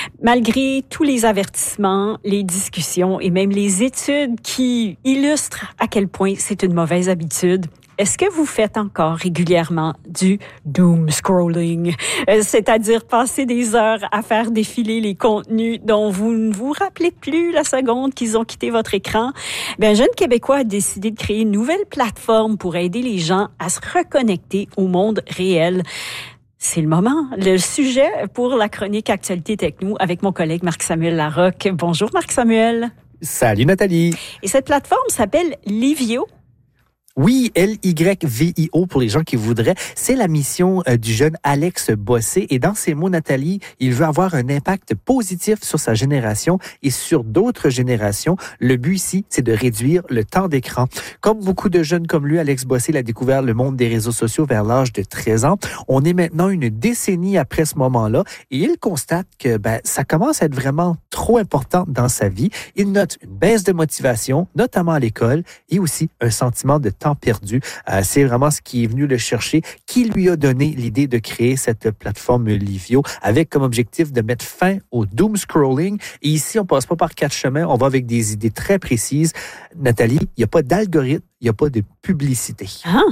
Malgré tous les avertissements, les discussions et même les études qui illustrent à quel point c'est une mauvaise habitude, est-ce que vous faites encore régulièrement du doom scrolling? C'est-à-dire passer des heures à faire défiler les contenus dont vous ne vous rappelez plus la seconde qu'ils ont quitté votre écran? Un jeune Québécois a décidé de créer une nouvelle plateforme pour aider les gens à se reconnecter au monde réel. C'est le moment, le sujet pour la chronique Actualité Techno avec mon collègue Marc-Samuel Larocque. Bonjour Marc-Samuel. Salut Nathalie. Et cette plateforme s'appelle Livio. Oui, Lyvio pour les gens qui voudraient. C'est la mission du jeune Alex Bossé. Et dans ses mots, Nathalie, il veut avoir un impact positif sur sa génération et sur d'autres générations. Le but ici, c'est de réduire le temps d'écran. Comme beaucoup de jeunes comme lui, Alex Bossé a découvert le monde des réseaux sociaux vers l'âge de 13 ans. On est maintenant une décennie après ce moment-là et il constate que ça commence à être vraiment trop important dans sa vie. Il note une baisse de motivation, notamment à l'école, et aussi un sentiment de temps perdu. C'est vraiment ce qui est venu le chercher, qui lui a donné l'idée de créer cette plateforme Livio avec comme objectif de mettre fin au doom scrolling. Et ici, on passe pas par quatre chemins, on va avec des idées très précises. Nathalie, il n'y a pas d'algorithme, il n'y a pas de publicité.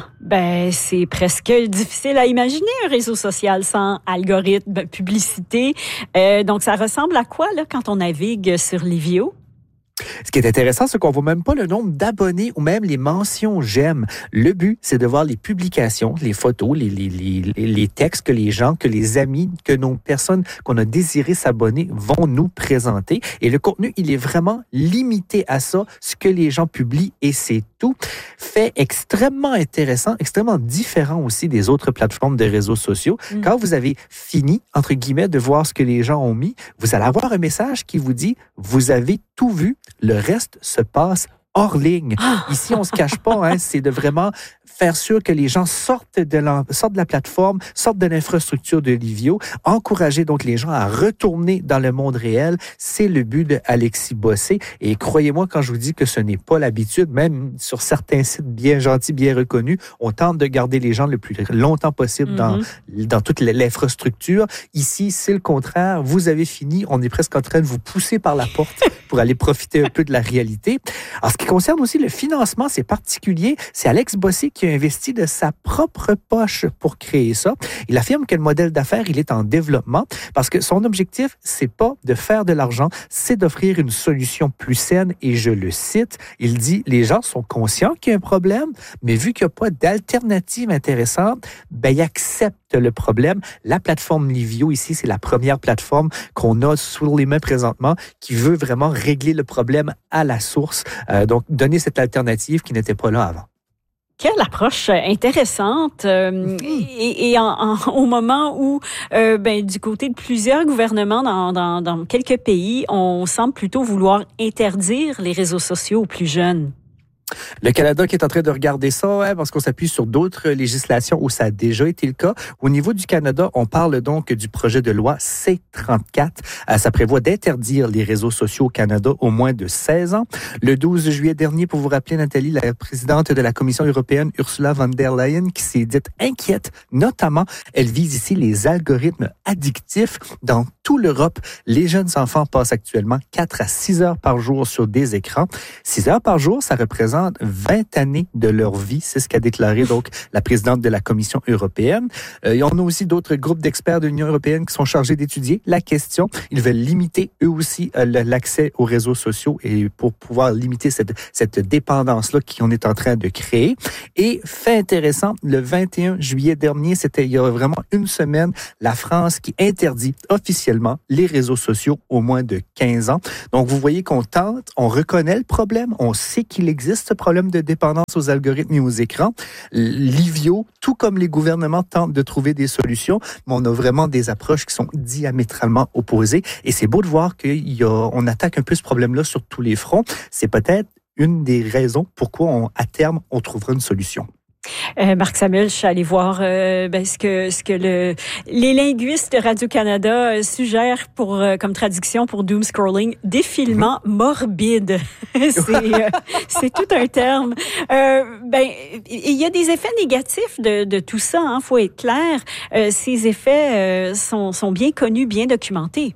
C'est presque difficile à imaginer un réseau social sans algorithme, publicité. Donc, ça ressemble à quoi là quand on navigue sur Livio? Ce qui est intéressant, c'est qu'on voit même pas le nombre d'abonnés ou même les mentions j'aime. Le but, c'est de voir les publications, les photos, les textes que les gens, que les amis, que nos personnes qu'on a désiré s'abonner vont nous présenter. Et le contenu, il est vraiment limité à ça, ce que les gens publient et c'est tout. Fait extrêmement intéressant, extrêmement différent aussi des autres plateformes de réseaux sociaux. Quand vous avez fini, entre guillemets, de voir ce que les gens ont mis, vous allez avoir un message qui vous dit « Vous avez tout vu ». Le reste se passe hors ligne. Ici, on se cache pas, c'est de vraiment faire sûr que les gens sortent de la plateforme, sortent de l'infrastructure de Livio, encourager donc les gens à retourner dans le monde réel. C'est le but de Alexis Bossé. Et croyez-moi quand je vous dis que ce n'est pas l'habitude, même sur certains sites bien gentils, bien reconnus, on tente de garder les gens le plus longtemps possible dans toute l'infrastructure. Ici, c'est le contraire. Vous avez fini, on est presque en train de vous pousser par la porte pour aller profiter un peu de la réalité. Alors, ce qui concerne aussi le financement, c'est particulier. C'est Alex Bossé qui a investi de sa propre poche pour créer ça. Il affirme que le modèle d'affaires, il est en développement parce que son objectif, c'est pas de faire de l'argent, c'est d'offrir une solution plus saine. Et je le cite, il dit, les gens sont conscients qu'il y a un problème, mais vu qu'il n'y a pas d'alternative intéressante, ils acceptent le problème. La plateforme Livio, ici, c'est la première plateforme qu'on a sous les mains présentement qui veut vraiment régler le problème à la source. Donc, donner cette alternative qui n'était pas là avant. Quelle approche intéressante au moment où, du côté de plusieurs gouvernements dans quelques pays, on semble plutôt vouloir interdire les réseaux sociaux aux plus jeunes. Le Canada qui est en train de regarder ça, parce qu'on s'appuie sur d'autres législations où ça a déjà été le cas. Au niveau du Canada, on parle donc du projet de loi C-34. Ça prévoit d'interdire les réseaux sociaux au Canada au moins de 16 ans. Le 12 juillet dernier, pour vous rappeler, Nathalie, la présidente de la Commission européenne, Ursula von der Leyen, qui s'est dite inquiète, notamment, elle vise ici les algorithmes addictifs. Dans toute l'Europe, les jeunes enfants passent actuellement 4 à 6 heures par jour sur des écrans. 6 heures par jour, ça représente 20 années de leur vie. C'est ce qu'a déclaré donc la présidente de la Commission européenne. On a aussi d'autres groupes d'experts de l'Union européenne qui sont chargés d'étudier la question. Ils veulent limiter eux aussi l'accès aux réseaux sociaux et pour pouvoir limiter cette dépendance-là qu'on est en train de créer. Et fait intéressant, le 21 juillet dernier, il y a vraiment une semaine, la France qui interdit officiellement les réseaux sociaux au moins de 15 ans. Donc vous voyez qu'on tente, on reconnaît le problème, on sait qu'il existe ce problème de dépendance aux algorithmes et aux écrans. Livio, tout comme les gouvernements, tentent de trouver des solutions, mais on a vraiment des approches qui sont diamétralement opposées. Et c'est beau de voir qu'on attaque un peu ce problème-là sur tous les fronts. C'est peut-être une des raisons pourquoi, à terme, on trouvera une solution. Marc-Samuel, je suis allée voir ce que les linguistes de Radio-Canada suggèrent comme traduction pour doom scrolling, défilement morbide. C'est tout un terme. Il y a des effets négatifs de tout ça, faut être clair. Ces effets sont bien connus, bien documentés.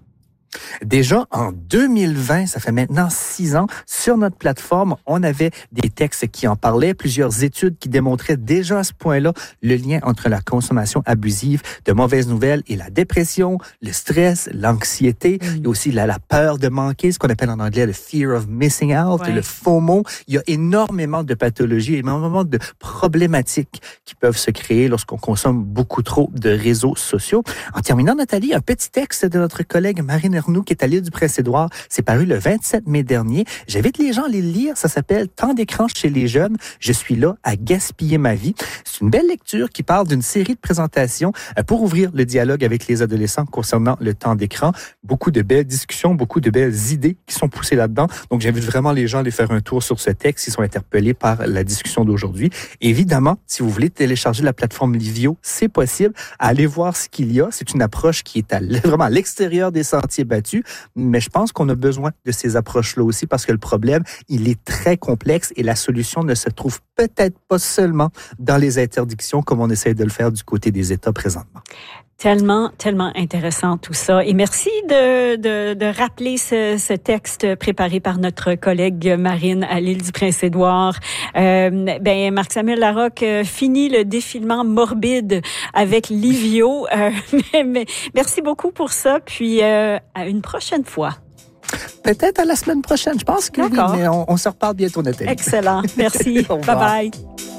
Déjà en 2020, ça fait maintenant 6 ans, sur notre plateforme, on avait des textes qui en parlaient, plusieurs études qui démontraient déjà à ce point-là le lien entre la consommation abusive de mauvaises nouvelles et la dépression, le stress, l'anxiété, il y a aussi la peur de manquer, ce qu'on appelle en anglais le fear of missing out, le FOMO. Il y a énormément de pathologies, énormément de problématiques qui peuvent se créer lorsqu'on consomme beaucoup trop de réseaux sociaux. En terminant, Nathalie, un petit texte de notre collègue Marine Ernoult qui est à l'île du Prince-Édouard. C'est paru le 27 mai dernier. J'invite les gens à aller le lire. Ça s'appelle « Temps d'écran chez les jeunes. Je suis là à gaspiller ma vie ». C'est une belle lecture qui parle d'une série de présentations pour ouvrir le dialogue avec les adolescents concernant le temps d'écran. Beaucoup de belles discussions, beaucoup de belles idées qui sont poussées là-dedans. Donc, j'invite vraiment les gens à aller faire un tour sur ce texte. Ils sont interpellés par la discussion d'aujourd'hui. Évidemment, si vous voulez télécharger la plateforme Livio, c'est possible. Allez voir ce qu'il y a. C'est une approche qui est vraiment à l'extérieur des sentiers battus, mais je pense qu'on a besoin de ces approches-là aussi parce que le problème, il est très complexe et la solution ne se trouve peut-être pas seulement dans les interdictions comme on essaie de le faire du côté des États présentement. Tellement intéressant tout ça. Et merci de rappeler ce texte préparé par notre collègue Marine à l'île du Prince-Édouard. Marc-Samuel Larocque finit le défilement morbide avec Livio. Mais merci beaucoup pour ça. Puis à une prochaine fois. Peut-être à la semaine prochaine. Je pense que oui, mais on se reparle bientôt, Nathalie. Excellent. Merci. Bye-bye.